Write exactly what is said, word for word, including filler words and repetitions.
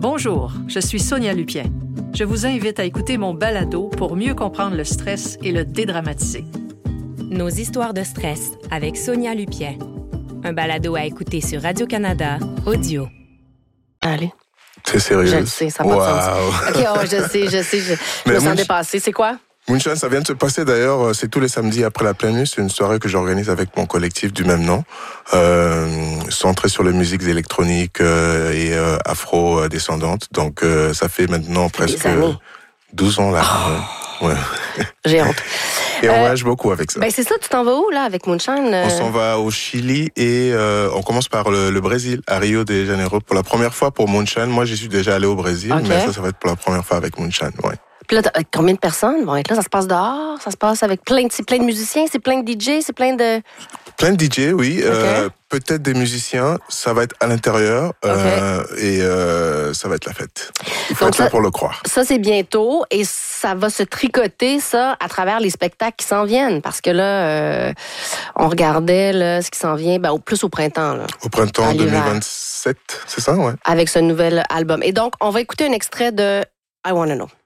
Bonjour, je suis Sonia Lupien. Je vous invite à écouter mon balado pour mieux comprendre le stress et le dédramatiser. Nos histoires de stress avec Sonia Lupien. Un balado à écouter sur Radio-Canada Audio. Allez. C'est sérieux? Je le sais, ça n'a pas de sens. OK, oh, je sais, je sais, je, je me sens dépassée. C'est quoi? Moonshine, ça vient de se passer d'ailleurs, c'est tous les samedis après la pleine nuit, c'est une soirée que j'organise avec mon collectif du même nom, euh, centré sur les musiques électroniques euh, et euh, afro-descendantes. Donc euh, ça fait maintenant presque douze ans là. Oh. Ouais. J'ai honte. Et on euh, voyage beaucoup avec ça. Ben c'est ça, tu t'en vas où là avec Moonshine? On s'en va au Chili et euh, on commence par le, le Brésil, à Rio de Janeiro, pour la première fois pour Moonshine. Moi, j'y suis déjà allé au Brésil, okay. mais ça, ça va être pour la première fois avec Moonshine, ouais. Puis là, combien de personnes vont être là? Ça se passe dehors? Ça se passe avec plein de, c'est plein de musiciens? C'est plein de D J? C'est plein de... Plein de D J, oui. Okay. Euh, peut-être des musiciens. Ça va être à l'intérieur. Okay. Euh, et euh, ça va être la fête. Il faut Donc être ça, là pour le croire. Ça, c'est bientôt. Et ça va se tricoter, ça, à travers les spectacles qui s'en viennent. Parce que là, euh, on regardait là, ce qui s'en vient ben, au plus au printemps. Là, au printemps deux mille vingt-sept, c'est ça? Ouais. Avec ce nouvel album. Et donc, on va écouter un extrait de I Wanna Know.